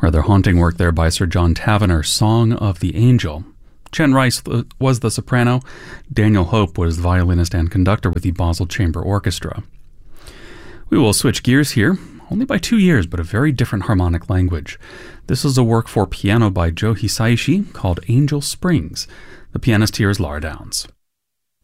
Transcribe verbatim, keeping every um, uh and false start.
Rather haunting work there by Sir John Tavener, Song of the Angel. Chen Rice was the soprano. Daniel Hope was violinist and conductor with the Basel Chamber Orchestra. We will switch gears here, only by two years, but a very different harmonic language. This is a work for piano by Joe Hisaishi called Angel Springs. The pianist here is Laura Downs.